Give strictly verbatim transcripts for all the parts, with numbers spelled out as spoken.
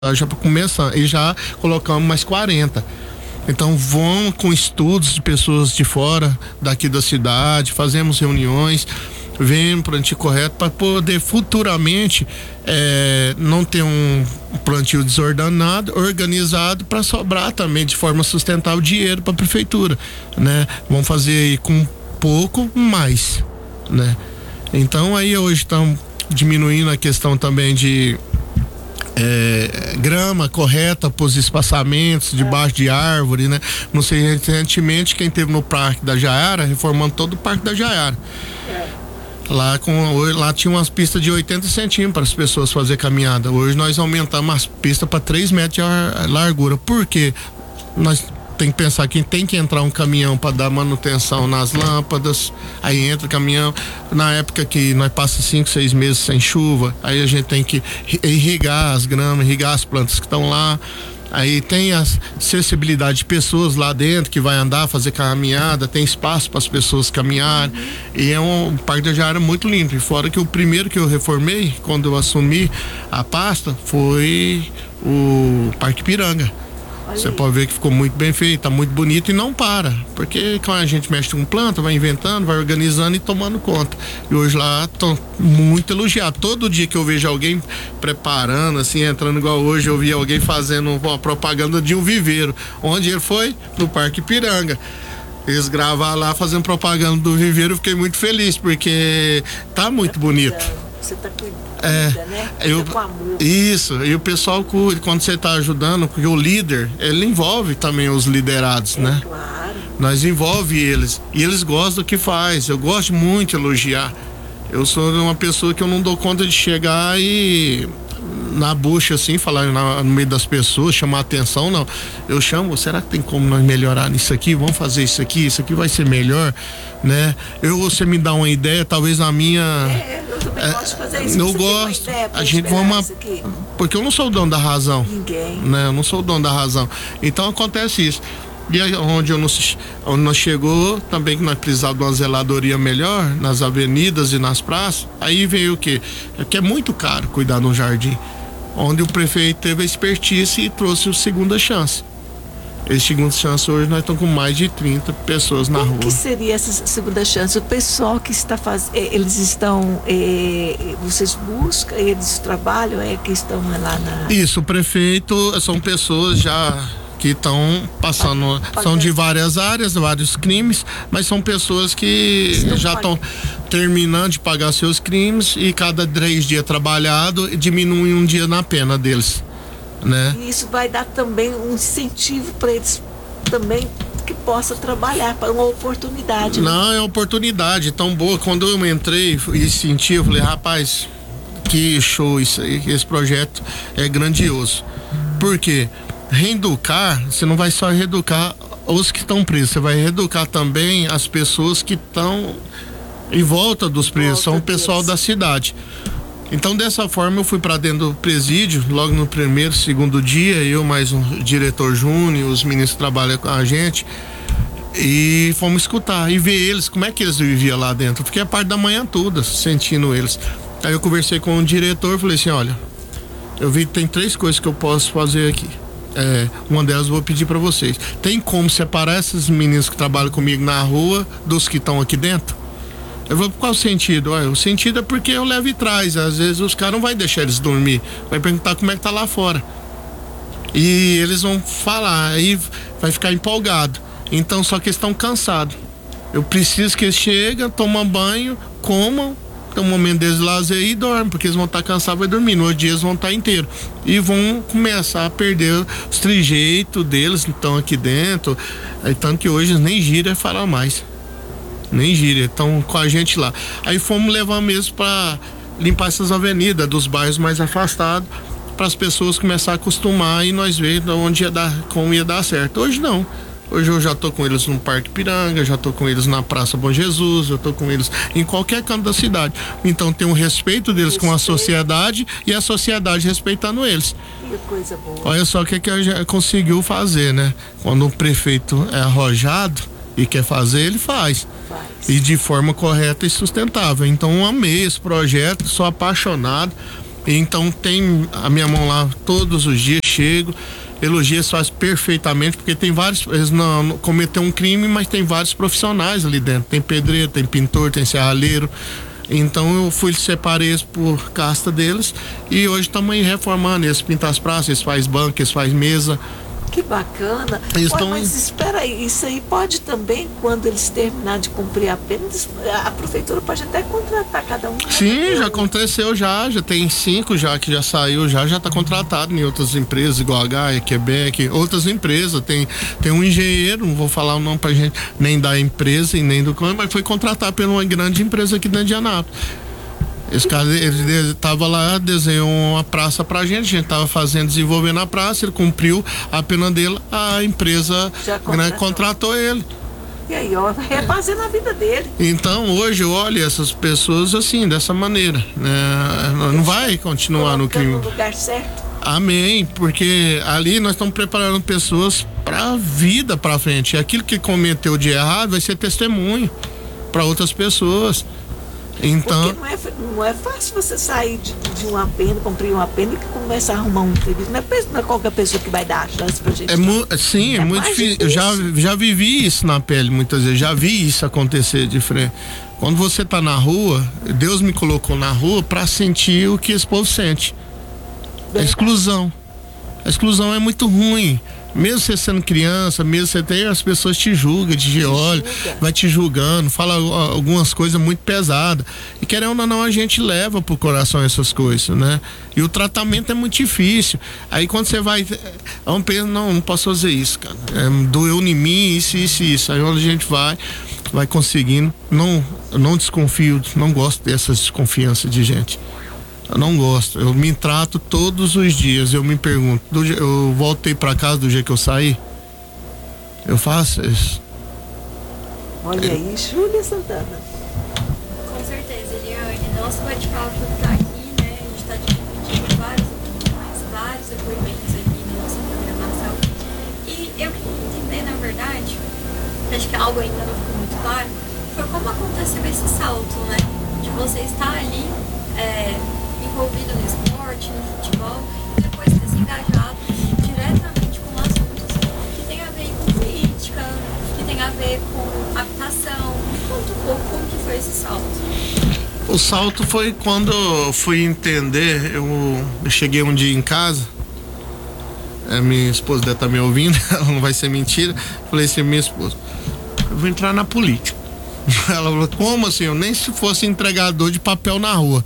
já para começar, e já colocamos mais quarenta. Então vão com estudos de pessoas de fora daqui da cidade, fazemos reuniões, vem plantio correto para poder futuramente é, não ter um plantio desordenado, organizado, para sobrar também de forma sustentável dinheiro para a prefeitura, né? Vamos fazer aí com pouco mais, né? Então aí hoje estão diminuindo a questão também de É, grama correta para os espaçamentos debaixo de árvore, né? Não sei, recentemente quem teve no Parque da Jaiara, reformando todo o Parque da Jaiara. Lá, com, lá tinha umas pistas de oitenta centímetros para as pessoas fazer caminhada. Hoje nós aumentamos as pistas para três metros de largura. Por quê? Nós tem que pensar que tem que entrar um caminhão para dar manutenção nas lâmpadas, aí entra o caminhão, na época que nós passamos cinco, seis meses sem chuva, aí a gente tem que irrigar as gramas, irrigar as plantas que estão lá, aí tem a acessibilidade de pessoas lá dentro que vai andar, fazer caminhada, tem espaço para as pessoas caminharem, e é um, um parque da Jaiara muito lindo. E fora que o primeiro que eu reformei, quando eu assumi a pasta, foi o Parque Piranga. Você pode ver que ficou muito bem feito, tá muito bonito e não para, porque quando a gente mexe com planta, vai inventando, vai organizando e tomando conta. E hoje lá tô muito elogiado. Todo dia que eu vejo alguém preparando, assim, entrando igual hoje, eu vi alguém fazendo uma propaganda de um viveiro. Onde ele foi? No Parque Piranga. Eles gravaram lá fazendo propaganda do viveiro, eu fiquei muito feliz, porque tá muito bonito. Você tá cuidando, é, né? Eu, com amor. Isso, e o pessoal cuida, quando você tá ajudando, porque o líder, ele envolve também os liderados, é, né? Claro. Nós envolve eles, e eles gostam do que faz. Eu gosto muito de elogiar. Eu sou uma pessoa que eu não dou conta de chegar e na bucha assim, falar na, no meio das pessoas, chamar a atenção, não. Eu chamo, será que tem como nós melhorar nisso aqui? Vamos fazer isso aqui, isso aqui vai ser melhor, né? Eu, você me dá uma ideia, talvez na minha... É, eu também é, gosto de fazer isso. Eu você gosto, tem uma ideia pra a gente vamos... Porque eu não sou o dono da razão. Ninguém. Né? Eu não sou o dono da razão. Então acontece isso. E aí, onde, eu não, onde nós chegou, também que nós precisávamos de uma zeladoria melhor, nas avenidas e nas praças, aí veio o quê? Que é muito caro cuidar de um jardim. Onde o prefeito teve a expertise e trouxe a segunda chance. Esse segunda chance hoje nós estamos com mais de trinta pessoas na Como rua. que seria essa segunda chance? O pessoal que está fazendo, eles estão, é, vocês buscam, eles trabalham, é que estão lá na... Isso, o prefeito são pessoas já que estão passando, pode, são de várias áreas, vários crimes, mas são pessoas que estão já estão terminando de pagar seus crimes e cada três dias trabalhado diminui um dia na pena deles, né? E isso vai dar também um incentivo para eles também que possa trabalhar, para uma oportunidade. Não, né? é uma oportunidade tão boa. Quando eu entrei e senti, eu falei, rapaz, que show isso aí, esse projeto é grandioso. Por quê? Reeducar, você não vai só reeducar os que estão presos, você vai reeducar também as pessoas que estão em volta dos presos, são o pessoal da cidade. Então dessa forma eu fui para dentro do presídio, logo no primeiro, segundo dia, eu mais um diretor júnior, os meninos que trabalham com a gente, e fomos escutar e ver eles, como é que eles viviam lá dentro. Eu fiquei a parte da manhã toda sentindo eles. Aí eu conversei com o diretor e falei assim, olha, eu vi que tem três coisas que eu posso fazer aqui. É, uma delas eu vou pedir para vocês. Tem como separar esses meninos que trabalham comigo na rua dos que estão aqui dentro? Eu vou, qual o sentido? Olha, o sentido é porque eu levo e traz. Às vezes os caras não vão deixar eles dormir. Vai perguntar como é que tá lá fora. E eles vão falar, aí vai ficar empolgado. Então, só que eles estão cansados. Eu preciso que eles cheguem, tomam banho, comam, tem um momento deles de lazer e dormem, porque eles vão estar cansados, vai dormir. No outro dia eles vão estar inteiros e vão começar a perder os trejeitos deles, então aqui dentro, aí, tanto que hoje nem gíria falam mais, nem gíria, estão com a gente lá. Aí fomos levar mesmo para limpar essas avenidas dos bairros mais afastados, para as pessoas começar a acostumar e nós ver onde ia dar, como ia dar certo. Hoje não. Hoje eu já tô com eles no Parque Piranga, já tô com eles na Praça Bom Jesus, eu tô com eles em qualquer canto da cidade. Então tem um respeito deles respeito. com a sociedade e a sociedade respeitando eles. Que coisa boa. Olha só o que, que a gente conseguiu fazer, né? Quando o prefeito é arrojado e quer fazer, ele faz. Faz. E de forma correta e sustentável. Então eu amei esse projeto, sou apaixonado. Então tem a minha mão lá todos os dias, chego, elogios faz perfeitamente, porque tem vários, eles não, não cometeram um crime, mas tem vários profissionais ali dentro, tem pedreiro, tem pintor, tem serralheiro. Então eu fui, separei eles por casta deles e hoje estamos aí reformando, eles pintam as praças, eles fazem banco, eles fazem mesa. Que bacana. Eles Ué, tão... Mas espera aí, isso aí pode também, quando eles terminarem de cumprir a pena, a prefeitura pode até contratar cada um. Sim, já aconteceu já, já tem cinco já que já saiu, já já está contratado em outras empresas, igual a Gaia, Quebec, outras empresas, tem, tem um engenheiro, não vou falar o nome pra gente, nem da empresa e nem do clã, mas foi contratado por uma grande empresa aqui dentro de Anápolis. Esse cara, ele estava lá, desenhou uma praça pra gente, a gente estava fazendo, desenvolvendo a praça, ele cumpriu a pena dele, a empresa contratou. Né, contratou ele. E aí, ó, refazendo a vida dele. Então, hoje eu olho essas pessoas assim, dessa maneira, né? Não vai continuar no crime. No lugar certo. Amém, porque ali nós estamos preparando pessoas para a vida para frente. E aquilo que cometeu de errado vai ser testemunho para outras pessoas. Então, porque não é, não é fácil você sair de, de uma pena, cumprir uma pena e começar a arrumar um serviço. Não é, não é qualquer pessoa que vai dar a chance pra gente. É mu- sim, é, é muito difícil. difícil. Eu já, já vivi isso na pele muitas vezes, já vi isso acontecer de frente. Quando você tá na rua, Deus me colocou na rua para sentir o que esse povo sente. A exclusão. A exclusão é muito ruim. Mesmo você sendo criança, mesmo você tem, as pessoas te julgam, te olham, vai te julgando, fala algumas coisas muito pesadas. E querendo ou não, a gente leva pro coração essas coisas, né? E o tratamento é muito difícil. Aí quando você vai, é um peso, não, não posso fazer isso, cara. É, doeu em mim, isso, isso, isso. Aí onde a gente vai, vai conseguindo. Não, eu não desconfio, não gosto dessas desconfianças de gente. Eu não gosto, eu me trato todos os dias, eu me pergunto, do, eu voltei pra casa do dia que eu saí? Eu faço isso. Olha é. aí, Júlia Santana. Com certeza, Eliane, nosso bate-papo tá aqui, né, a gente tá dividindo várias opiniões, vários depoimentos aqui na nossa programação. E eu queria entender, na verdade, acho que algo ainda não ficou muito claro, foi como aconteceu esse salto, né, de você estar ali, é, envolvido no esporte, no futebol, e depois ter se engajado diretamente com assuntos que tem a ver com política, que tem a ver com habitação. Me conta um pouco como que foi esse salto. O salto foi quando eu fui entender, eu, eu cheguei um dia em casa, é, minha esposa deve estar me ouvindo, ela não vai ser mentira, falei assim, minha esposa, eu vou entrar na política. Ela falou, como assim? Eu nem se fosse entregador de papel na rua.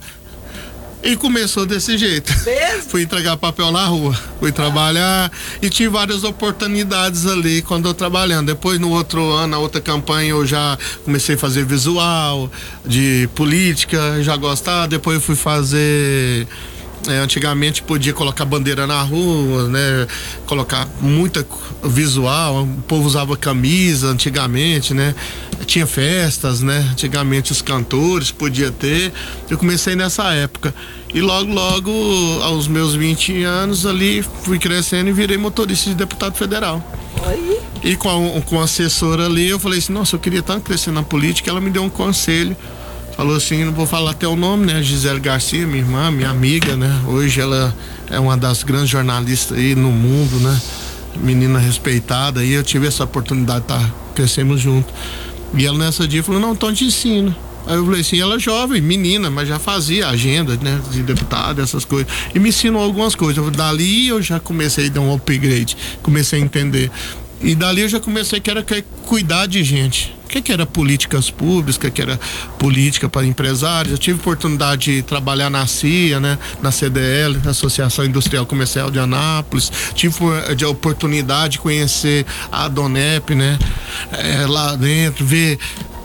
E começou desse jeito. Mesmo? Fui entregar papel na rua, fui trabalhar e tive várias oportunidades ali quando eu trabalhando. Depois no outro ano, na outra campanha, eu já comecei a fazer visual, de política, já gostava. Depois eu fui fazer... É, antigamente podia colocar bandeira na rua, né? Colocar muita visual, o povo usava camisa antigamente, né? Tinha festas, né? Antigamente os cantores podia ter. Eu comecei nessa época. E logo, logo, aos meus vinte anos ali, fui crescendo e virei motorista de deputado federal. Oi? E com a, com a assessora ali, eu falei assim, nossa, eu queria tanto crescer na política, ela me deu um conselho. Falou assim, não vou falar até o nome, né? Gisele Garcia, minha irmã, minha amiga, né? Hoje ela é uma das grandes jornalistas aí no mundo, né? Menina respeitada, e eu tive essa oportunidade de tá, crescemos juntos. E ela nessa dia falou, não, então te ensino. Aí eu falei assim, ela é jovem, menina, mas já fazia agenda, né? De deputado, essas coisas. E me ensinou algumas coisas. Eu, dali eu já comecei a dar um upgrade, comecei a entender. E dali eu já comecei que era que cuidar de gente. O que, que era políticas públicas, o que, que era política para empresários. Eu tive oportunidade de trabalhar na C I A, né? Na C D L, Associação Industrial Comercial de Anápolis. Tive a oportunidade de conhecer a Donep, né? É, lá dentro, ver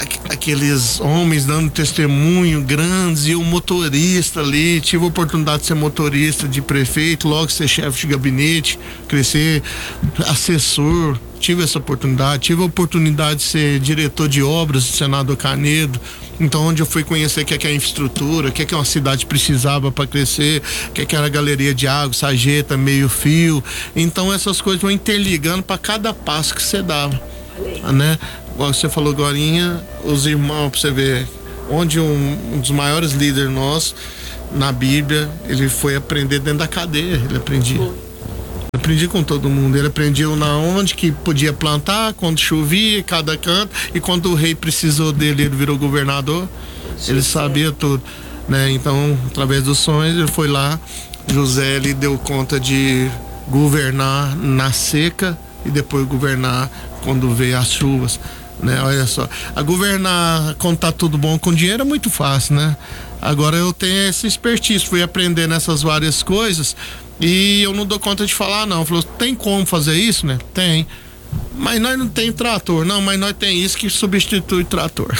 aqueles homens dando testemunho grandes e o motorista ali. Tive a oportunidade de ser motorista de prefeito, logo ser chefe de gabinete, crescer, assessor. Tive essa oportunidade, tive a oportunidade de ser diretor de obras do Senador Canedo, então onde eu fui conhecer o que é, que é a infraestrutura, o que é, que uma cidade precisava para crescer, o que é, que era a galeria de água, sarjeta, meio fio. Então essas coisas vão interligando para cada passo que você dava, né? Igual você falou agorinha, os irmãos, para você ver, onde um, um dos maiores líderes nossos na Bíblia, ele foi aprender dentro da cadeia, ele aprendia. Eu aprendi com todo mundo, ele aprendia na onde que podia plantar, quando chovia, cada canto, e quando o rei precisou dele, ele virou governador, ele sabia tudo, né? Então, através dos sonhos, ele foi lá, José, ele deu conta de governar na seca e depois governar quando veio as chuvas, né? Olha só, a governar quando tá tudo bom com dinheiro é muito fácil, né? Agora eu tenho essa expertise, fui aprendendo essas várias coisas e eu não dou conta de falar não. Falou, tem como fazer isso, né? Tem. Mas nós não tem trator, não, mas nós tem isso que substitui trator.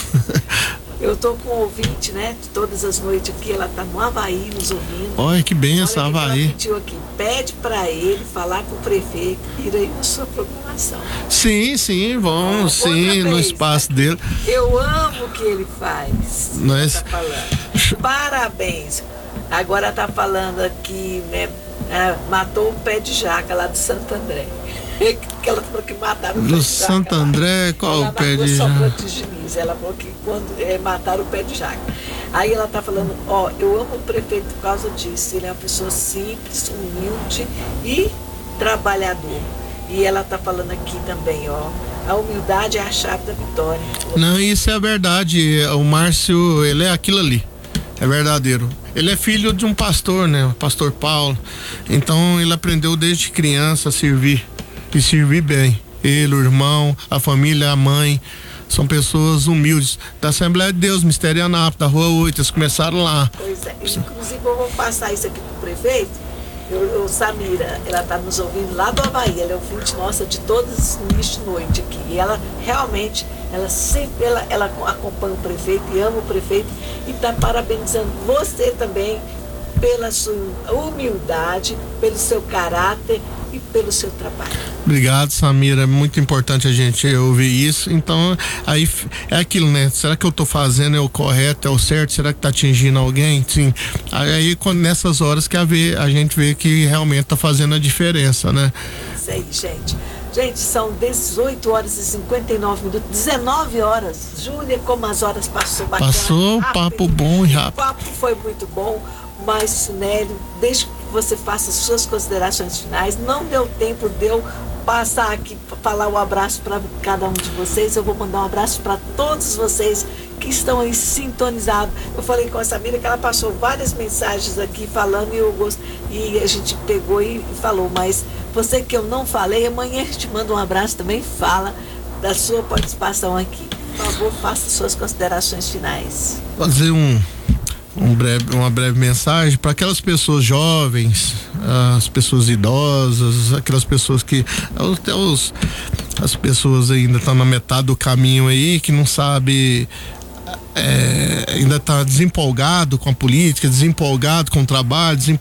Eu tô com um ouvinte, né? Todas as noites aqui, ela tá no Havaí nos ouvindo. Olha que benção, Olha que Havaí. Ela pediu aqui, pede pra ele falar com o prefeito, ir aí na sua programação. Sim, sim, vamos, Outra sim, vez, no espaço dele. Eu amo o que ele faz. Nós... Tá falando. Parabéns. Agora tá falando aqui, né? Ah, matou o pé de jaca lá do Santo André. Que ela falou que mataram o pé Do de Santo jaca, André, qual o pé de jaca? Ela falou que quando é, mataram o pé de jaca. Aí ela tá falando, ó, eu amo o prefeito por causa disso. Ele é uma pessoa simples, humilde e trabalhador. E ela tá falando aqui também, ó, a humildade é a chave da vitória. Não, isso é verdade. O Márcio, ele é aquilo ali. É verdadeiro. Ele é filho de um pastor, né? O pastor Paulo. Então ele aprendeu desde criança a servir. E servir bem. Ele, o irmão, a família, a mãe. São pessoas humildes. Da Assembleia de Deus, Mistério Anápolis, da Rua oito, eles começaram lá. Pois é. Inclusive eu vou passar isso aqui pro prefeito. Eu, eu, Samira, ela tá nos ouvindo lá do Havaí. Ela é ouvinte nossa de todas as noites aqui. E ela realmente, ela sempre, ela, ela acompanha o prefeito e ama o prefeito. E tá parabenizando você também pela sua humildade, pelo seu caráter e pelo seu trabalho. Obrigado, Samira, é muito importante a gente ouvir isso. Então, aí é aquilo, né? Será que eu tô fazendo é o correto, é o certo? Será que tá atingindo alguém? Sim. Aí, quando, nessas horas que a, ver, a gente vê que realmente tá fazendo a diferença, né? Isso aí, gente. Gente, são dezoito horas e cinquenta e nove minutos, dezenove horas. Júlia, como as horas passou bacana. Passou, rápido, papo bom e rápido. O papo foi muito bom, mas, Nélio, deixa que você faça suas considerações finais. Não deu tempo de eu passar aqui para falar um abraço para cada um de vocês. Eu vou mandar um abraço para todos vocês que estão aí sintonizados. Eu falei com a Samira que ela passou várias mensagens aqui falando e eu gosto, e a gente pegou e falou, mas você que eu não falei, amanhã a gente manda um abraço também, fala da sua participação aqui. Por favor, faça suas considerações finais. Fazer um Um breve, uma breve mensagem para aquelas pessoas jovens, as pessoas idosas, aquelas pessoas que até os, as pessoas ainda estão na metade do caminho aí, que não sabe, é, ainda está desempolgado com a política, desempolgado com o trabalho, desempolgado